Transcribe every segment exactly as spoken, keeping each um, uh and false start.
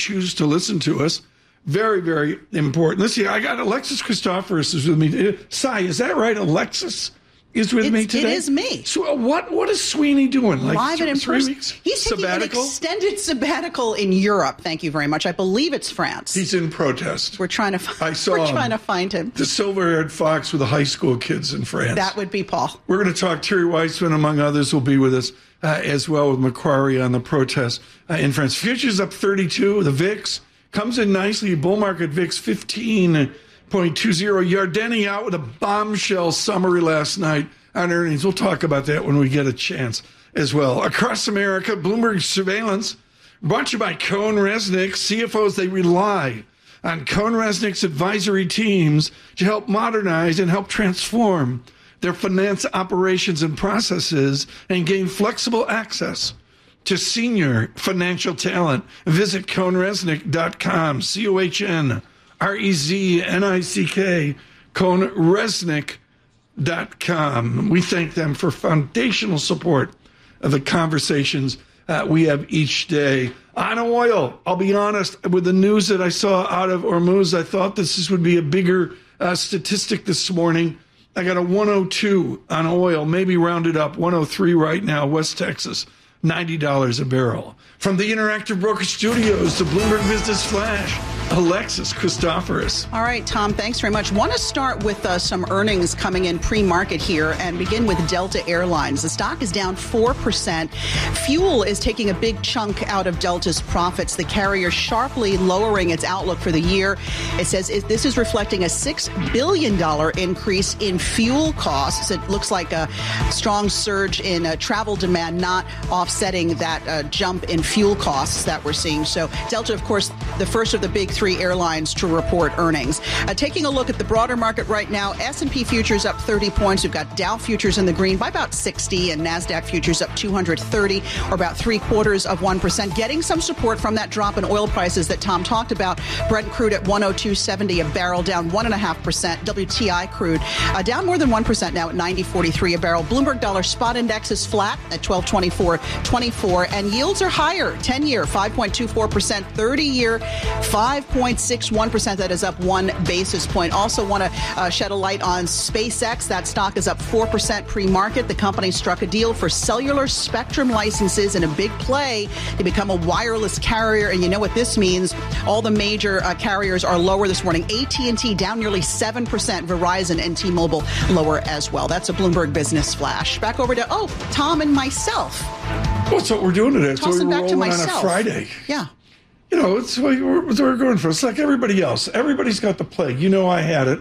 choose to listen to us. Very, very important. Let's see, I got Alexis Christoforous is with me. Sai, is that right? Alexis is with it's, me today? It is me. So what What is Sweeney doing? Like Live th- and in three person. weeks? He's taking sabbatical? an extended sabbatical in Europe. Thank you very much. I believe it's France. He's in protest. We're trying to find, I saw we're him. trying to find him. The silver-haired fox with the high school kids in France. That would be Paul. We're going to talk. Terry Weissman, among others, will be with us uh, as well with Macquarie on the protest uh, in France. Futures up thirty-two. The V I X comes in nicely. Bull market V I X fifteen point two zero. Yardeni out with a bombshell summary last night on earnings. We'll talk about that when we get a chance as well. Across America, Bloomberg Surveillance, brought to you by Cohn Resnick. C F Os, they rely on Cohn Resnick's advisory teams to help modernize and help transform their finance operations and processes and gain flexible access to senior financial talent. Visit cohn resnick dot com, C O H N R E Z N I C K, cohn resnick dot com. We thank them for foundational support of the conversations uh, we have each day. On oil, I'll be honest, with the news that I saw out of Hormuz, I thought this would be a bigger uh, statistic this morning. I got a one oh two on oil, maybe rounded up, one oh three right now, West Texas, ninety dollars a barrel. From the Interactive Broker Studios, the Bloomberg Business Flash, Alexis Christoforous. All right, Tom, thanks very much. Want to start with uh, some earnings coming in pre-market here and begin with Delta Airlines. The stock is down four percent. Fuel is taking a big chunk out of Delta's profits. The carrier sharply lowering its outlook for the year. It says it, this is reflecting a six billion dollars increase in fuel costs. It looks like a strong surge in uh, travel demand, not offsetting that uh, jump in fuel costs that we're seeing. So Delta, of course, the first of the big three airlines to report earnings. Uh, taking a look at the broader market right now, S and P futures up thirty points. We've got Dow futures in the green by about sixty and NASDAQ futures up two hundred thirty, or about three quarters of one percent, getting some support from that drop in oil prices that Tom talked about. Brent crude at one oh two seventy a barrel, down one point five percent. W T I crude uh, down more than one percent now at ninety forty-three a barrel. Bloomberg dollar spot index is flat at twelve twenty-four twenty-four, and yields are higher. ten-year, five point two four percent. thirty-year, five point six one percent. That is up one basis point. Also want to uh, shed a light on SpaceX. That stock is up four percent pre-market. The company struck a deal for cellular spectrum licenses in a big play to become a wireless carrier. And you know what this means. All the major uh, carriers are lower this morning. A T and T down nearly seven percent. Verizon and T-Mobile lower as well. That's a Bloomberg Business Flash. Back over to, oh, Tom and myself. Well, that's what we're doing today. Toss so it we're back to rolling myself. on a Friday. Yeah. You know, it's what we're, it's what we're going for. It's like everybody else. Everybody's got the plague. You know I had it.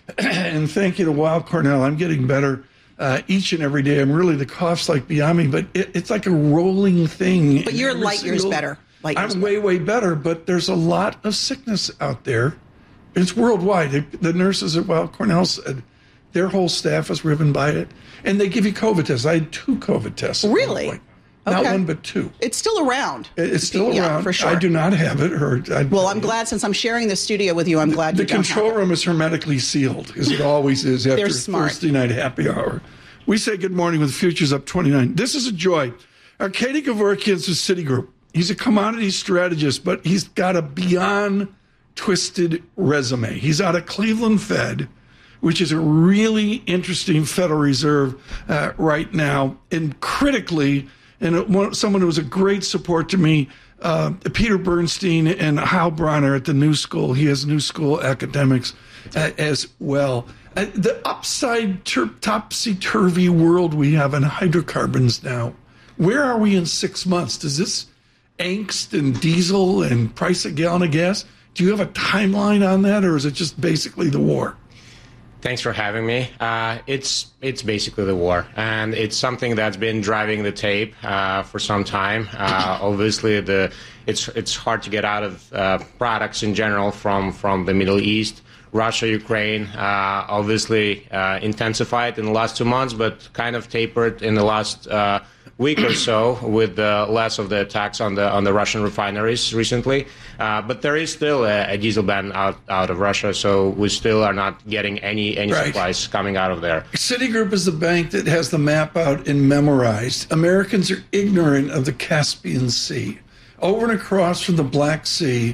And thank you to Weill Cornell. I'm getting better uh, each and every day. I'm really, the cough's like beyond me, but it, it's like a rolling thing. But you're light years single, better. Light I'm years way, better. way better, but there's a lot of sickness out there. It's worldwide. The, the nurses at Weill Cornell said their whole staff is riven by it. And they give you COVID tests. I had two COVID tests. Really? Not okay. one, but two. It's still around. It's still yeah, around. For sure. I do not have it. Or I, well, I'm glad, since I'm sharing the studio with you, I'm glad the, you the don't control have room is hermetically sealed, as it always is after smart. Thursday night happy hour. We say good morning with futures up twenty-nine. This is a joy. Arkady Kevorkian is with Citigroup. He's a commodity strategist, but he's got a beyond twisted resume. He's out of Cleveland Fed, which is a really interesting Federal Reserve uh, right now, and critically, and it, someone who was a great support to me, uh, Peter Bernstein and Hal Bronner at the New School. He has New School academics uh, as well. Uh, the upside ter- topsy-turvy world we have in hydrocarbons now. Where are we in six months? Does this angst and diesel and price a gallon of gas, do you have a timeline on that, or is it just basically the war? Thanks for having me. Uh, it's it's basically the war, and it's something that's been driving the tape uh, for some time. Uh, obviously, the it's it's hard to get out of uh, products in general from, from the Middle East. Russia, Ukraine, uh, obviously uh, intensified in the last two months, but kind of tapered in the last uh, week or so, with uh, less of the attacks on the on the Russian refineries recently. Uh, but there is still a, a diesel ban out, out of Russia, so we still are not getting any any right. supplies coming out of there. Citigroup is the bank that has the map out and memorized. Americans are ignorant of the Caspian Sea. Over and across from the Black Sea,